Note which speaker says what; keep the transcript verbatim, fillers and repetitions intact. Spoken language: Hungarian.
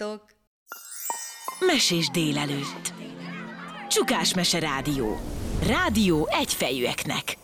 Speaker 1: Sziasztok!
Speaker 2: Mesés délelőtt. Csukás Mese Rádió. Rádió egyfejűeknek.